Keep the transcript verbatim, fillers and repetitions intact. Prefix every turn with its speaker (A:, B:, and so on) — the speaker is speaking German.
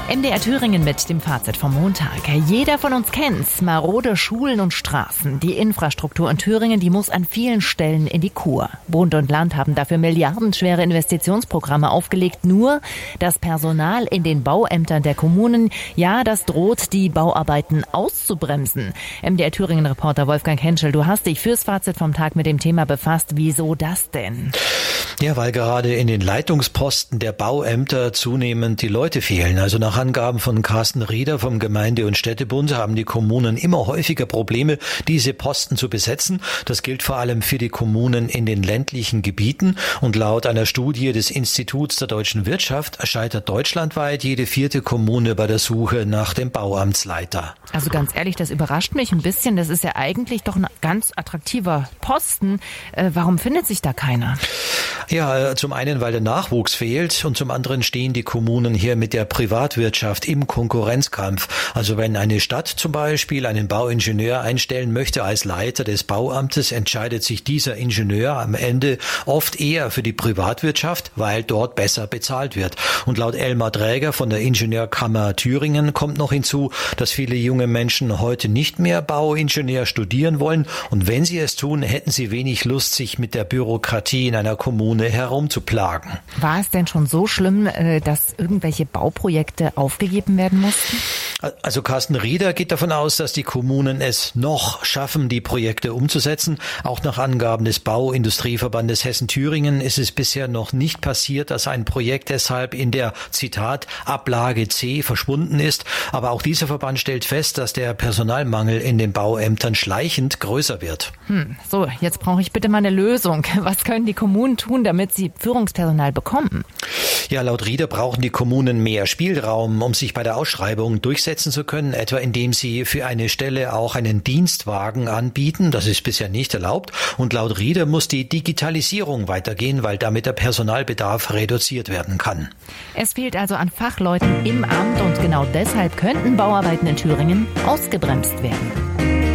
A: M D R Thüringen mit dem Fazit vom Montag. Jeder von uns kennt's. Marode Schulen und Straßen. Die Infrastruktur in Thüringen, die muss an vielen Stellen in die Kur. Bund und Land haben dafür milliardenschwere Investitionsprogramme aufgelegt. Nur das Personal in den Bauämtern der Kommunen, ja, das droht, die Bauarbeiten auszubremsen. M D R Thüringen-Reporter Wolfgang Henschel, du hast dich fürs Fazit vom Tag mit dem Thema befasst. Wieso das denn?
B: Ja, weil gerade in den Leitungsposten der Bauämter zunehmend die Leute fehlen. Also nach Angaben von Carsten Rieder vom Gemeinde- und Städtebund haben die Kommunen immer häufiger Probleme, diese Posten zu besetzen. Das gilt vor allem für die Kommunen in den ländlichen Gebieten. Und laut einer Studie des Instituts der deutschen Wirtschaft scheitert deutschlandweit jede vierte Kommune bei der Suche nach dem Bauamtsleiter.
A: Also ganz ehrlich, das überrascht mich ein bisschen. Das ist ja eigentlich doch ein ganz attraktiver Posten. Äh, warum findet sich da keiner?
B: Ja, zum einen, weil der Nachwuchs fehlt und zum anderen stehen die Kommunen hier mit der Privatwirtschaft im Konkurrenzkampf. Also wenn eine Stadt zum Beispiel einen Bauingenieur einstellen möchte als Leiter des Bauamtes, entscheidet sich dieser Ingenieur am Ende oft eher für die Privatwirtschaft, weil dort besser bezahlt wird. Und laut Elmar Dräger von der Ingenieurkammer Thüringen kommt noch hinzu, dass viele junge Menschen heute nicht mehr Bauingenieur studieren wollen. Und wenn sie es tun, hätten sie wenig Lust, sich mit der Bürokratie in einer Kommune herumzuplagen.
A: War es denn schon so schlimm, dass irgendwelche Bauprojekte aufgegeben werden mussten?
B: Also Carsten Rieder geht davon aus, dass die Kommunen es noch schaffen, die Projekte umzusetzen. Auch nach Angaben des Bauindustrieverbandes Hessen-Thüringen ist es bisher noch nicht passiert, dass ein Projekt deshalb in der, Zitat, Ablage C verschwunden ist. Aber auch dieser Verband stellt fest, dass der Personalmangel in den Bauämtern schleichend größer wird.
A: Hm, so, jetzt brauche ich bitte mal eine Lösung. Was können die Kommunen tun, damit sie Führungspersonal bekommen?
B: Ja, laut Rieder brauchen die Kommunen mehr Spielraum, um sich bei der Ausschreibung durchsetzen zu können, etwa indem sie für eine Stelle auch einen Dienstwagen anbieten. Das ist bisher nicht erlaubt. Und laut Rieder muss die Digitalisierung weitergehen, weil damit der Personalbedarf reduziert werden kann.
A: Es fehlt also an Fachleuten im Amt und genau deshalb könnten Bauarbeiten in Thüringen ausgebremst werden.